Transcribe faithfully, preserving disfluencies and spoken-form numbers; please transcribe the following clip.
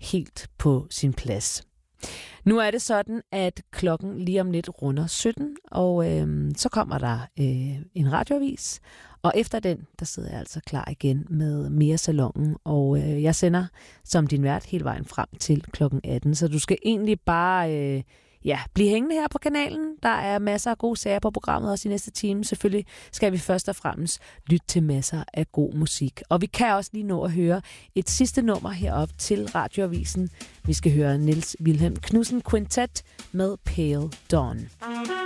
helt på sin plads. Nu er det sådan, at klokken lige om lidt runder sytten, og øh, så kommer der øh, en radioavis. Og efter den, der sidder jeg altså klar igen med mere Salonen, og øh, jeg sender som din vært hele vejen frem til klokken atten. Så du skal egentlig bare øh, ja, blive hængende her på kanalen. Der er masser af gode sager på programmet også i næste time. Selvfølgelig skal vi først og fremmest lytte til masser af god musik. Og vi kan også lige nå at høre et sidste nummer herop til radioavisen. Vi skal høre Niels Wilhelm Knudsen Quintet med Pale Dawn.